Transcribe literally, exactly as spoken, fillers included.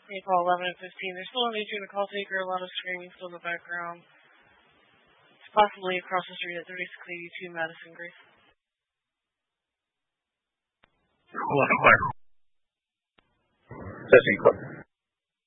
They call eleven and fifteen. There's still a major in the call taker, a lot of screaming still in the background. It's possibly across the street at thirty-six eighty-two Madison Grace. Testing code.